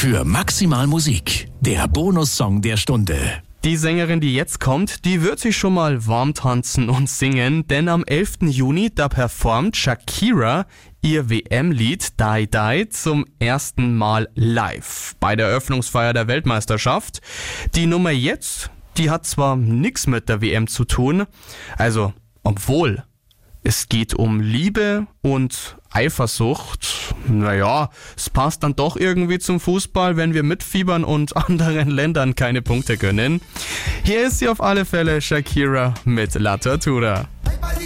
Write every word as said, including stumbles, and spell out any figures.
Für Maximal Musik, der Bonussong der Stunde. Die Sängerin, die jetzt kommt, die wird sich schon mal warm tanzen und singen, denn am elften Juni, da performt Shakira ihr W M-Lied Die Die zum ersten Mal live bei der Eröffnungsfeier der Weltmeisterschaft. Die Nummer jetzt, die hat zwar nichts mit der W M zu tun, also obwohl es geht um Liebe und Eifersucht. Naja, es passt dann doch irgendwie zum Fußball, wenn wir mitfiebern und anderen Ländern keine Punkte gönnen. Hier ist sie auf alle Fälle, Shakira mit La Tortura.